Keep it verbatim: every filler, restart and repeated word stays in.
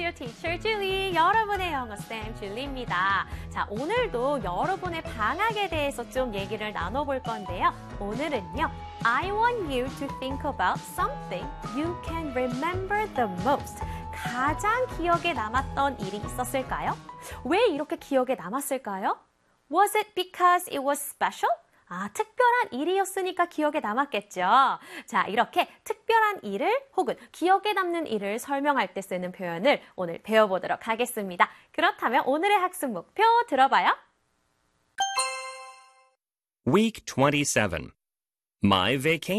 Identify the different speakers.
Speaker 1: your teacher, Julie. 여러분의 영어 쌤, 줄리입니다. 자, 오늘도 여러분의 방학에 대해서 좀 얘기를 나눠볼 건데요. 오늘은요, I want you to think about something you can remember the most. 가장 기억에 남았던 일이 있었을까요? 왜 이렇게 기억에 남았을까요? Was it because it was special? 아, 특별한 일이었으니까 기억에 남았겠죠. 자, 이렇게 특별한 일을 혹은 기억에 남는 일을 설명할 때 쓰는 표현을 오늘 배워보도록 하겠습니다. 그렇다면 오늘의 학습 목표 들어봐요.
Speaker 2: Week twenty-seven. My vacation.